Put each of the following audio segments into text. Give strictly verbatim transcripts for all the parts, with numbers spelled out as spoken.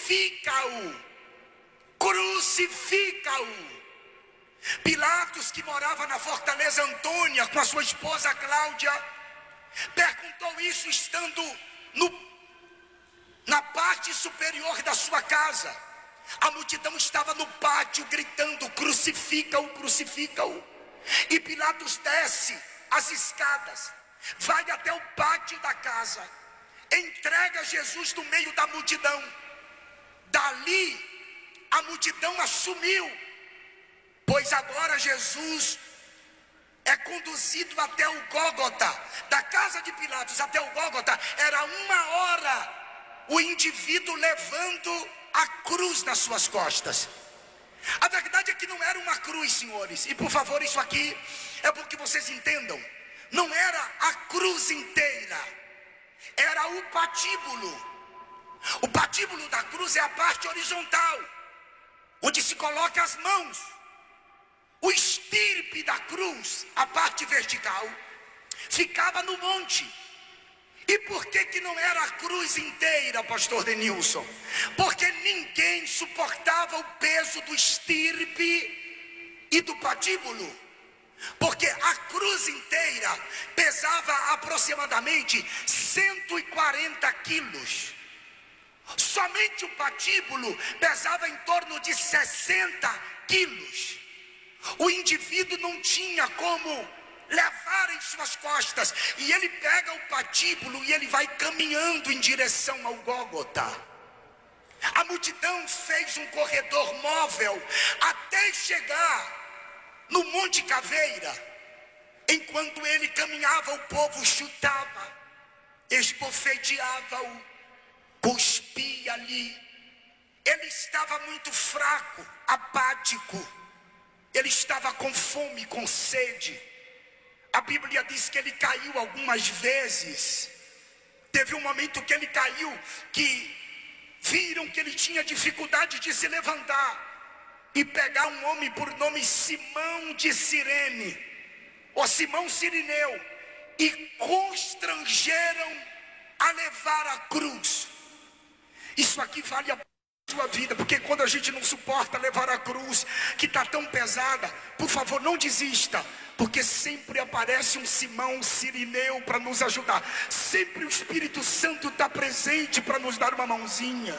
crucifica-o, crucifica-o. Pilatos, que morava na Fortaleza Antônia com a sua esposa Cláudia, perguntou isso estando no, na parte superior da sua casa. A multidão estava no pátio gritando: crucifica-o, crucifica-o. E Pilatos desce as escadas, vai até o pátio da casa, entrega Jesus no meio da multidão. Dali a multidão assumiu, pois agora Jesus é conduzido até o Gólgota. Da casa de Pilatos até o Gólgota era uma hora, o indivíduo levando a cruz nas suas costas. A verdade é que não era uma cruz, senhores, e por favor, isso aqui é bom que vocês entendam. Não era a cruz inteira, era o patíbulo. O patíbulo da cruz é a parte horizontal, onde se coloca as mãos. O estirpe da cruz, a parte vertical, ficava no monte. E por que que não era a cruz inteira, pastor Denilson? Porque ninguém suportava o peso do estirpe e do patíbulo. Porque a cruz inteira pesava aproximadamente cento e quarenta quilos. Somente o patíbulo pesava em torno de sessenta quilos. O indivíduo não tinha como levar em suas costas, e ele pega o patíbulo e ele vai caminhando em direção ao Gólgota. A multidão fez um corredor móvel até chegar no Monte Caveira. Enquanto ele caminhava, o povo chutava, esbofeteava-o, cuspia ali. Ele estava muito fraco, apático. Ele estava com fome, com sede. A Bíblia diz que ele caiu algumas vezes. Teve um momento que ele caiu, que viram que ele tinha dificuldade de se levantar, e pegar um homem por nome Simão de Cirene, ou Simão Cirineu, e constrangeram a levar a cruz. Isso aqui vale a sua vida, porque quando a gente não suporta levar a cruz, que está tão pesada, por favor, não desista, porque sempre aparece um Simão Cirineu para nos ajudar. Sempre o Espírito Santo está presente para nos dar uma mãozinha.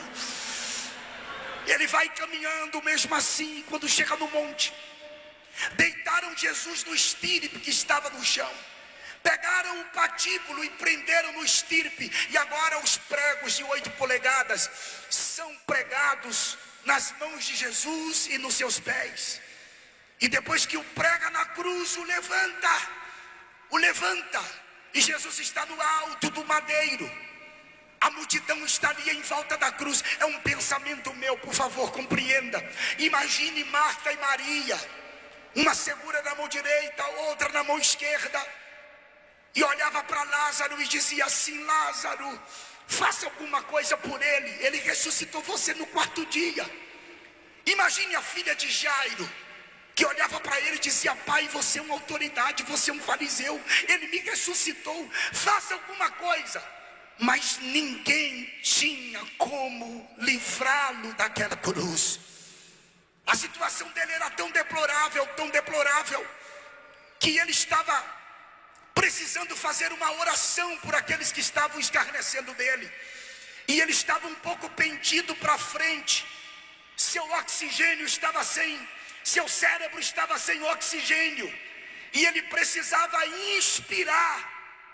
Ele vai caminhando mesmo assim. Quando chega no monte, deitaram Jesus no estirpe que estava no chão, pegaram o patíbulo e prenderam no estirpe. E agora os pregos de oito polegadas são pregados nas mãos de Jesus e nos seus pés. E depois que o prega na cruz, o levanta, o levanta, e Jesus está no alto do madeiro. A multidão está ali em volta da cruz. É um pensamento meu, por favor, compreenda. Imagine Marta e Maria, uma segura na mão direita, outra na mão esquerda, e olhava para Lázaro e dizia assim: Lázaro, faça alguma coisa por ele, ele ressuscitou você no quarto dia. Imagine a filha de Jairo, que olhava para ele e dizia: pai, você é uma autoridade, você é um fariseu, ele me ressuscitou, faça alguma coisa. Mas ninguém tinha como livrá-lo daquela cruz. A situação dele era tão deplorável, tão deplorável, que ele estava precisando fazer uma oração por aqueles que estavam escarnecendo dele. E ele estava um pouco pendido para frente. Seu oxigênio estava sem, seu cérebro estava sem oxigênio, e ele precisava inspirar,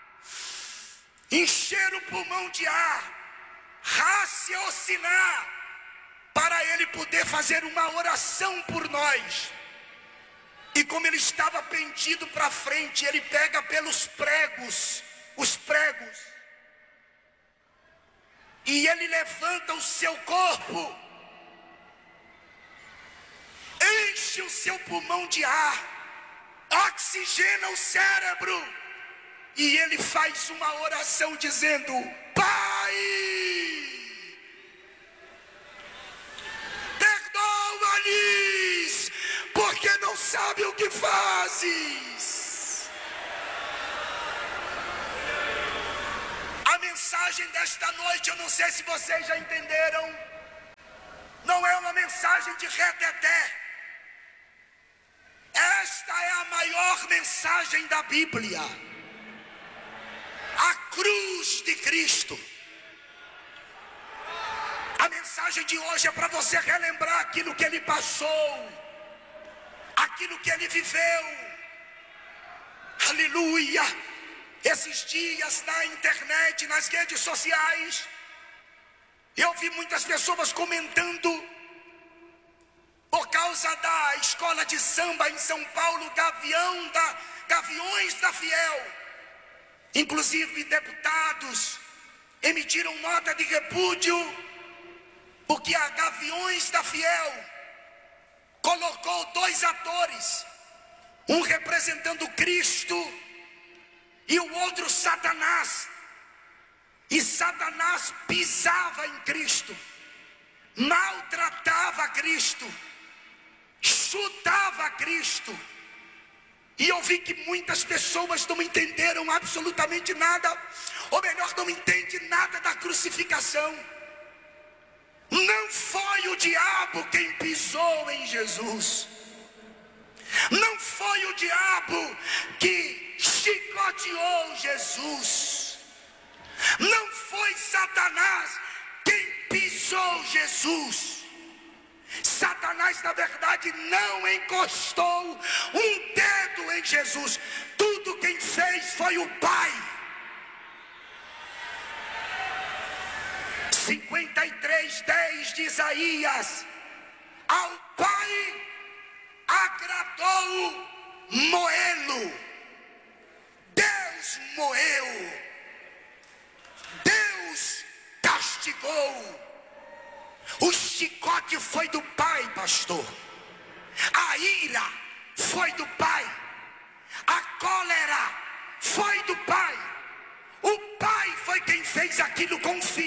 encher o pulmão de ar, raciocinar, para ele poder fazer uma oração por nós. E como ele estava pendido para frente, ele pega pelos pregos, os pregos, e ele levanta o seu corpo, enche o seu pulmão de ar, oxigena o cérebro, e ele faz uma oração dizendo: Pai, perdoa-lhes, porque não sabem o que fazes. A mensagem desta noite, eu não sei se vocês já entenderam, mensagem de rededé. Esta é a maior mensagem da Bíblia. A cruz de Cristo. A mensagem de hoje é para você relembrar aquilo que ele passou, aquilo que ele viveu. Aleluia. Esses dias na internet, nas redes sociais, eu vi muitas pessoas comentando por causa da escola de samba em São Paulo, Gavião da, Gaviões da Fiel. Inclusive deputados emitiram nota de repúdio, porque a Gaviões da Fiel colocou dois atores, um representando Cristo e o outro Satanás. E Satanás pisava em Cristo, maltratava Cristo, chutava Cristo. E eu vi que muitas pessoas não entenderam absolutamente nada, ou melhor, não entendem nada da crucificação. Não foi o diabo quem pisou em Jesus. Não foi o diabo que chicoteou Jesus. Não foi Satanás quem pisou Jesus. Satanás, na verdade, não encostou um dedo em Jesus. Tudo quem fez foi o Pai. cinquenta e três, dez de Isaías. Ao Pai agradou moê-lo. Deus moeu. Deus castigou. O chicote foi do Pai, pastor. A ira foi do Pai. A cólera foi do Pai. O Pai foi quem fez aquilo com o Filho.